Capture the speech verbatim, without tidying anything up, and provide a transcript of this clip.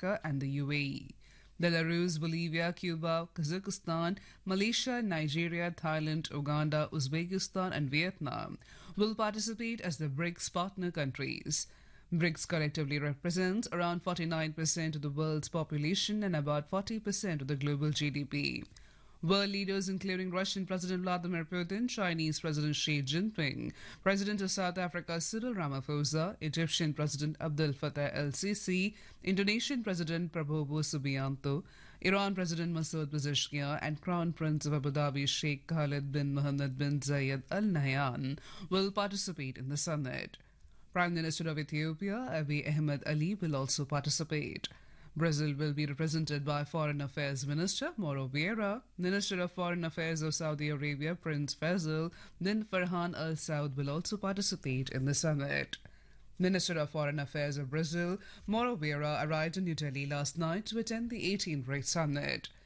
Africa, and the U A E. Belarus, Bolivia, Cuba, Kazakhstan, Malaysia, Nigeria, Thailand, Uganda, Uzbekistan, and Vietnam will participate as the BRICS partner countries. BRICS collectively represents around forty-nine percent of the world's population and about forty percent of the global G D P. World leaders including Russian President Vladimir Putin, Chinese President Xi Jinping, President of South Africa Cyril Ramaphosa, Egyptian President Abdel Fattah el-Sisi, Indonesian President Prabowo Subianto, Iran President Masoud Pezeshkian, and Crown Prince of Abu Dhabi Sheikh Khalid bin Mohammed bin Zayed Al Nahyan will participate in the summit. Prime Minister of Ethiopia Abiy Ahmed Ali will also participate. Brazil will be represented by Foreign Affairs Minister Mauro Vieira, Minister of Foreign Affairs of Saudi Arabia Prince Faisal bin Farhan Al Saud will also participate in the summit. Minister of Foreign Affairs of Brazil Mauro Vieira arrived in New Delhi last night to attend the eighteenth BRICS summit.